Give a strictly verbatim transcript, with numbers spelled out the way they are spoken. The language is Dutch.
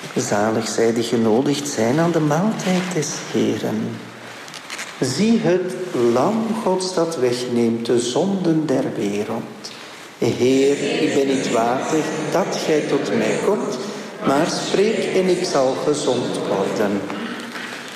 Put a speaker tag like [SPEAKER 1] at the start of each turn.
[SPEAKER 1] Zalig zij die genodigd zijn aan de maaltijd des Heeren. Zie het lam Gods dat wegneemt de zonden der wereld. Heer, ik ben niet waardig dat gij tot mij komt, maar spreek en ik zal gezond worden.